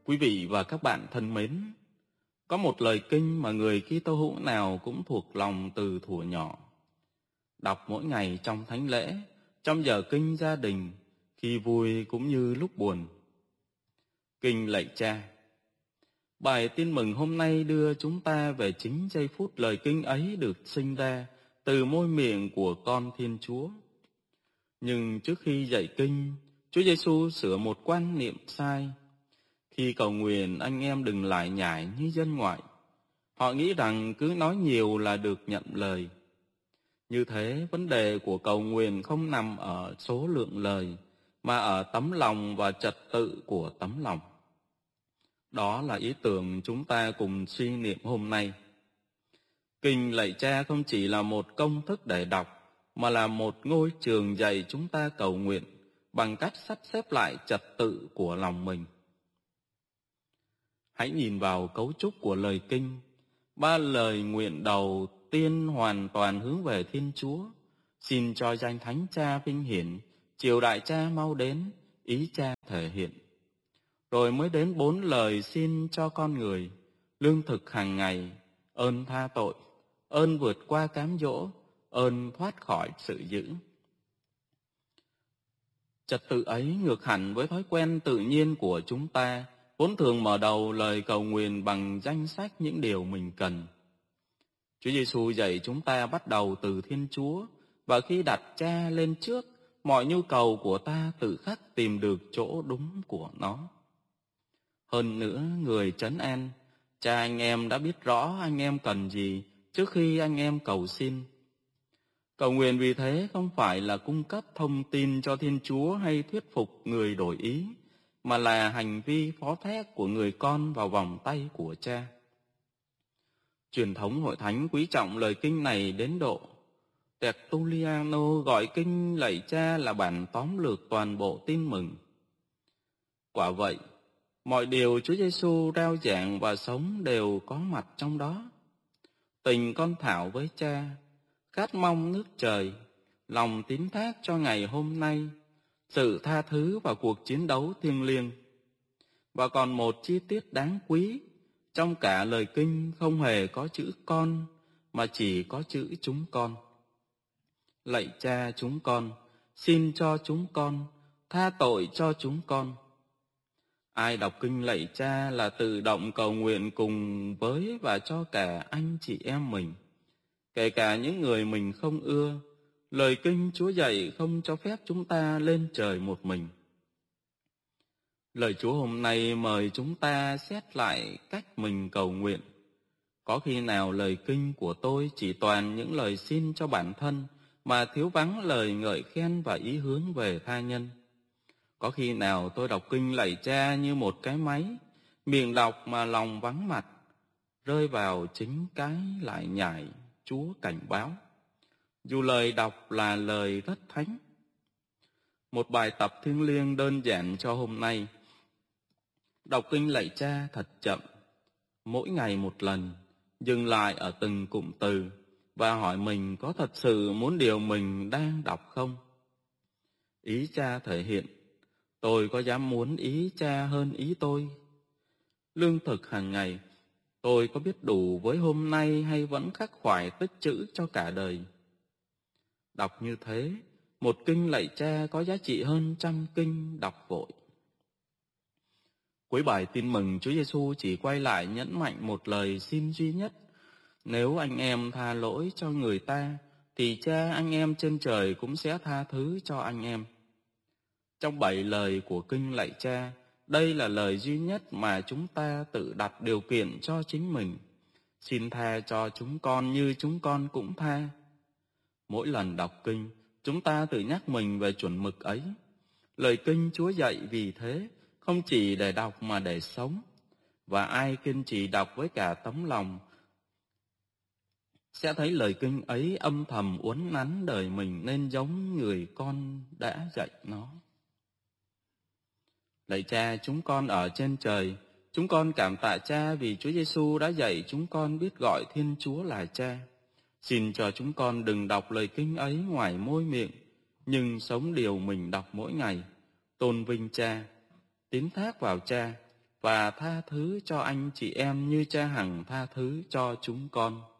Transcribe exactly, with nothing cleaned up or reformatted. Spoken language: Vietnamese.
Quý vị và các bạn thân mến, có một lời kinh mà người Kitô hữu nào cũng thuộc lòng từ thuở nhỏ. Đọc mỗi ngày trong thánh lễ, trong giờ kinh gia đình, khi vui cũng như lúc buồn. Kinh Lạy Cha. Bài tin mừng hôm nay đưa chúng ta về chính giây phút lời kinh ấy được sinh ra từ môi miệng của con Thiên Chúa. Nhưng trước khi dạy kinh, Chúa Giêsu sửa một quan niệm sai. Khi cầu nguyện, anh em đừng lải nhải như dân ngoại. Họ nghĩ rằng cứ nói nhiều là được nhận lời. Như thế, vấn đề của cầu nguyện không nằm ở số lượng lời, mà ở tấm lòng và trật tự của tấm lòng. Đó là ý tưởng chúng ta cùng suy niệm hôm nay. Kinh Lạy Cha không chỉ là một công thức để đọc, mà là một ngôi trường dạy chúng ta cầu nguyện bằng cách sắp xếp lại trật tự của lòng mình. Hãy nhìn vào cấu trúc của lời kinh. Ba lời nguyện đầu tiên hoàn toàn hướng về Thiên Chúa. Xin cho danh Thánh Cha vinh hiển, triều đại Cha mau đến, ý Cha thể hiện. Rồi mới đến bốn lời xin cho con người, lương thực hàng ngày, ơn tha tội, ơn vượt qua cám dỗ, ơn thoát khỏi sự dữ. Trật tự ấy ngược hẳn với thói quen tự nhiên của chúng ta, vốn thường mở đầu lời cầu nguyện bằng danh sách những điều mình cần. Chúa Giêsu dạy chúng ta bắt đầu từ Thiên Chúa, và khi đặt Cha lên trước, mọi nhu cầu của ta tự khắc tìm được chỗ đúng của nó. Hơn nữa, người trấn an, Cha anh em đã biết rõ anh em cần gì trước khi anh em cầu xin. Cầu nguyện vì thế không phải là cung cấp thông tin cho Thiên Chúa hay thuyết phục người đổi ý, mà là hành vi phó thác của người con vào vòng tay của Cha. Truyền thống hội thánh quý trọng lời kinh này đến độ Tertulliano gọi kinh Lạy Cha là bản tóm lược toàn bộ tin mừng. Quả vậy, mọi điều Chúa Giêsu rao giảng và sống đều có mặt trong đó. Tình con thảo với Cha, khát mong nước trời, lòng tín thác cho ngày hôm nay, sự tha thứ và cuộc chiến đấu thiêng liêng. Và còn một chi tiết đáng quý, trong cả lời kinh không hề có chữ con, mà chỉ có chữ chúng con. Lạy Cha chúng con, xin cho chúng con, tha tội cho chúng con. Ai đọc kinh Lạy Cha là tự động cầu nguyện cùng với và cho cả anh chị em mình, kể cả những người mình không ưa. Lời kinh Chúa dạy không cho phép chúng ta lên trời một mình. Lời Chúa hôm nay mời chúng ta xét lại cách mình cầu nguyện. Có khi nào lời kinh của tôi chỉ toàn những lời xin cho bản thân, mà thiếu vắng lời ngợi khen và ý hướng về tha nhân? Có khi nào tôi đọc kinh Lạy Cha như một cái máy, miệng đọc mà lòng vắng mặt, rơi vào chính cái lại nhải Chúa cảnh báo, dù lời đọc là lời rất thánh? Một bài tập thiêng liêng đơn giản cho hôm nay. Đọc kinh Lạy Cha thật chậm, mỗi ngày một lần, dừng lại ở từng cụm từ và hỏi mình có thật sự muốn điều mình đang đọc không? Ý Cha thể hiện, tôi có dám muốn ý Cha hơn ý tôi? Lương thực hàng ngày, tôi có biết đủ với hôm nay hay vẫn khắc khoải tích trữ cho cả đời? Đọc như thế, một kinh Lạy Cha có giá trị hơn trăm kinh đọc vội. Cuối bài tin mừng, Chúa Giêsu chỉ quay lại nhấn mạnh một lời xin duy nhất. Nếu anh em tha lỗi cho người ta, thì Cha anh em trên trời cũng sẽ tha thứ cho anh em. Trong bảy lời của kinh Lạy Cha, đây là lời duy nhất mà chúng ta tự đặt điều kiện cho chính mình. Xin tha cho chúng con như chúng con cũng tha. Mỗi lần đọc kinh, chúng ta tự nhắc mình về chuẩn mực ấy. Lời kinh Chúa dạy vì thế, không chỉ để đọc mà để sống. Và ai kiên trì đọc với cả tấm lòng, sẽ thấy lời kinh ấy âm thầm uốn nắn đời mình nên giống người con đã dạy nó. Lạy Cha chúng con ở trên trời, chúng con cảm tạ Cha vì Chúa Giêsu đã dạy chúng con biết gọi Thiên Chúa là Cha. Xin cho chúng con đừng đọc lời kinh ấy ngoài môi miệng, nhưng sống điều mình đọc mỗi ngày, tôn vinh Cha, tín thác vào Cha, và tha thứ cho anh chị em như Cha hằng tha thứ cho chúng con.